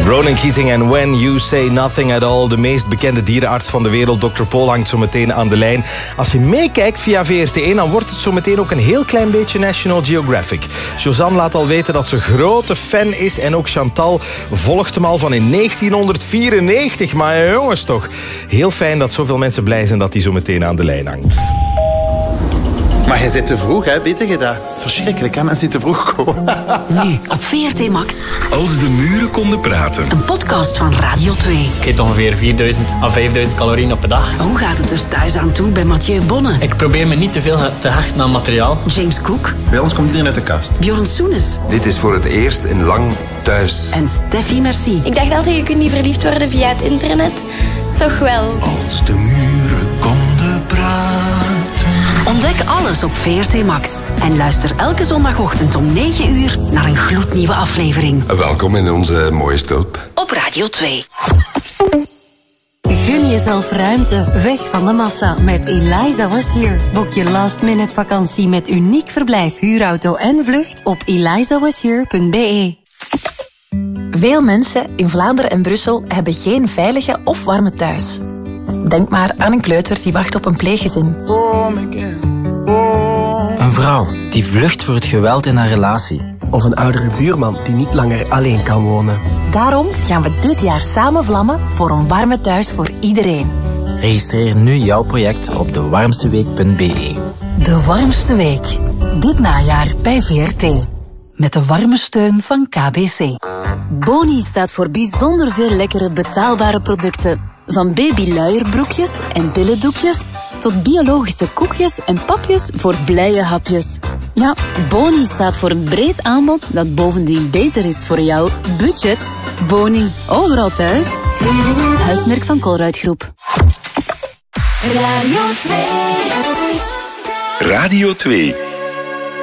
Ronan Keating en When You Say Nothing at All. De meest bekende dierenarts van de wereld, Dr. Paul, hangt zo meteen aan de lijn. Als je meekijkt via VRT1, dan wordt het zo meteen ook een heel klein beetje National Geographic. Josane laat al weten dat ze grote fan is en ook Chantal volgt hem al van in 1994. Maar jongens toch, heel fijn dat zoveel mensen blij zijn dat hij zo meteen aan de lijn hangt. Maar je zit te vroeg, hè? Weet je dat? Verschrikkelijk, hè? Mensen die te vroeg komen. Nu op VRT Max. Als de muren konden praten. Een podcast van Radio 2. Ik eet ongeveer 4000 à 5000 calorieën op een dag. Hoe gaat het er thuis aan toe bij Mathieu Bonne? Ik probeer me niet te veel te hechten aan materiaal. James Cook. Bij ons komt iedereen uit de kast. Bjorn Soenes. Dit is voor het eerst in lang thuis. En Steffi Merci. Ik dacht altijd, je kunt niet verliefd worden via het internet. Toch wel. Als de muren konden praten. Ontdek alles op VRT Max. En luister elke zondagochtend om 9 uur naar een gloednieuwe aflevering. Welkom in onze mooie stulp. Op Radio 2. Gun jezelf ruimte, weg van de massa met Eliza Was Here. Boek je last-minute vakantie met uniek verblijf, huurauto en vlucht op elizawashere.be. Veel mensen in Vlaanderen en Brussel hebben geen veilige of warme thuis. Denk maar aan een kleuter die wacht op een pleeggezin. Een vrouw die vlucht voor het geweld in haar relatie. Of een oudere buurman die niet langer alleen kan wonen. Daarom gaan we dit jaar samen vlammen voor een warme thuis voor iedereen. Registreer nu jouw project op dewarmsteweek.be. De warmste week. Dit najaar bij VRT. Met de warme steun van KBC. Boni staat voor bijzonder veel lekkere betaalbare producten. Van babyluierbroekjes en billendoekjes tot biologische koekjes en papjes voor blije hapjes. Ja, Boni staat voor een breed aanbod dat bovendien beter is voor jouw budget. Boni, overal thuis. Huismerk van Colruyt-groep. Radio 2. Radio 2.